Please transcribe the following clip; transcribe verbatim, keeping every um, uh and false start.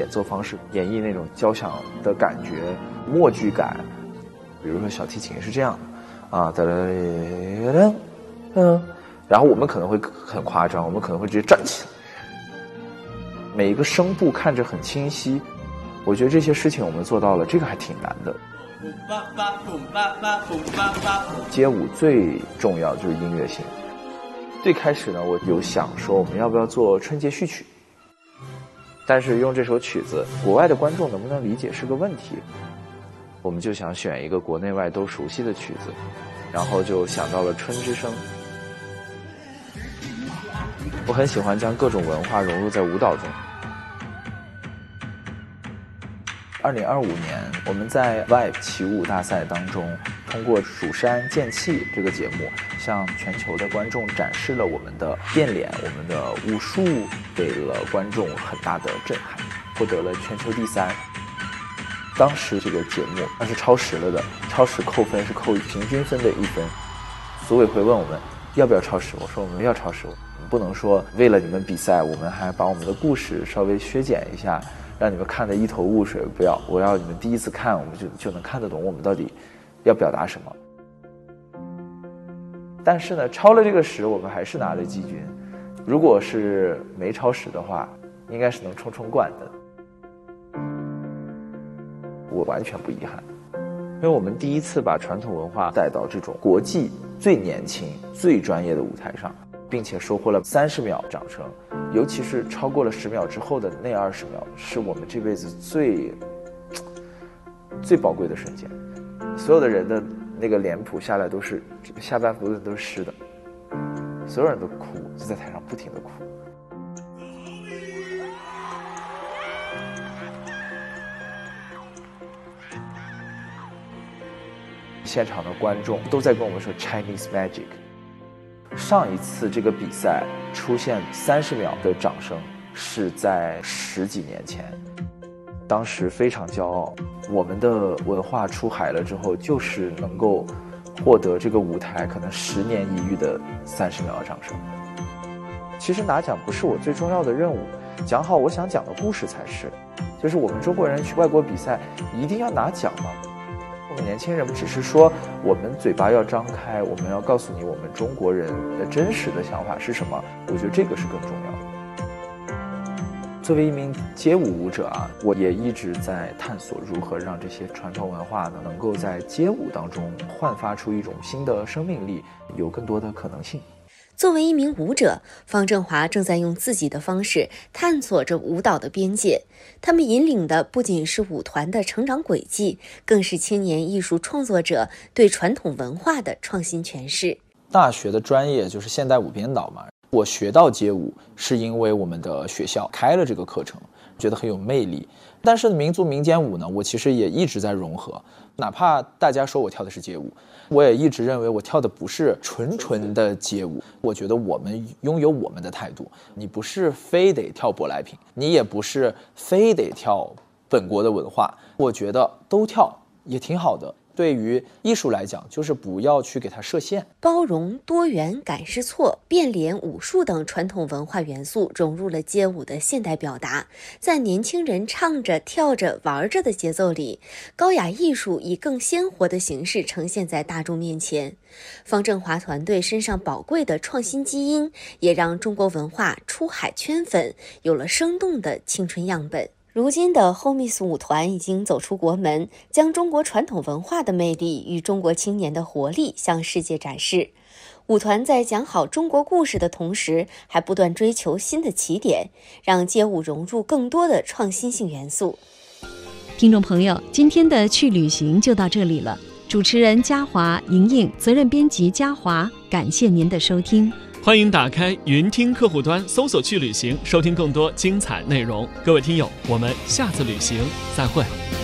演奏方式，演绎那种交响的感觉、默剧感。比如说小提琴是这样的啊，哒哒哒哒，嗯，然后我们可能会很夸张，我们可能会直接站起来，每一个声部看着很清晰。我觉得这些事情我们做到了，这个还挺难的。街舞最重要就是音乐性。最开始呢，我有想说我们要不要做春节序曲，但是用这首曲子，国外的观众能不能理解是个问题。我们就想选一个国内外都熟悉的曲子，然后就想到了《春之声》。我很喜欢将各种文化融入在舞蹈中。二零二五年，我们在 Vibe 起舞大赛当中，通过《蜀山剑气》这个节目，向全球的观众展示了我们的变脸，我们的武术，给了观众很大的震撼，获得了全球第三。当时这个节目那是超时了的，超时扣分是扣平均分的一分。组委会问我们要不要超时，我说我们要超时，我们不能说为了你们比赛，我们还把我们的故事稍微削减一下，让你们看得一头雾水。不要，我要你们第一次看，我们就就能看得懂我们到底要表达什么。但是呢，超了这个时，我们还是拿了季军。如果是没超时的话，应该是能冲冲冠的。我完全不遗憾，因为我们第一次把传统文化带到这种国际最年轻、最专业的舞台上，并且收获了三十秒掌声，尤其是超过了十秒之后的那二十秒，是我们这辈子最最宝贵的瞬间。所有的人的那个脸谱下来都是下半部分都是湿的，所有人都哭，就在台上不停的哭。现场的观众都在跟我们说 Chinese Magic。 上一次这个比赛出现三十秒的掌声是在十几年前，当时非常骄傲，我们的文化出海了之后，就是能够获得这个舞台可能十年一遇的三十秒的掌声。其实拿奖不是我最重要的任务，讲好我想讲的故事才是。就是我们中国人去外国比赛一定要拿奖吗？我们年轻人只是说我们嘴巴要张开，我们要告诉你我们中国人的真实的想法是什么，我觉得这个是更重要的。作为一名街舞舞者啊，我也一直在探索如何让这些传统文化呢，能够在街舞当中焕发出一种新的生命力，有更多的可能性。 作为一名舞者，方振华正在用自己的方式探索着舞蹈的边界。他们引领的不仅是舞团的成长轨迹，更是青年艺术创作者对传统文化的创新诠释。 大学的专业就是现代舞编导嘛，我学到街舞是因为我们的学校开了这个课程，觉得很有魅力。但是民族民间舞呢，我其实也一直在融合，哪怕大家说我跳的是街舞，我也一直认为我跳的不是纯纯的街舞。我觉得我们拥有我们的态度，你不是非得跳舶来品，你也不是非得跳本国的文化，我觉得都跳也挺好的。对于艺术来讲，就是不要去给它设限。 包容、多元、敢试错、变脸、武术等传统文化元素融入了街舞的现代表达，在年轻人唱着、跳着、玩着的节奏里，高雅艺术以更鲜活的形式呈现在大众面前。方振华团队身上宝贵的创新基因，也让中国文化出海圈粉，有了生动的青春样本。如今的 Homies 舞团已经走出国门，将中国传统文化的魅力与中国青年的活力向世界展示。舞团在讲好中国故事的同时，还不断追求新的起点，让街舞融入更多的创新性元素。 听众朋友，今天的去旅行就到这里了。主持人嘉华、莹莹，责任编辑嘉华，感谢您的收听。 欢迎打开云听客户端，搜索去旅行，收听更多精彩内容。各位听友，我们下次旅行再会。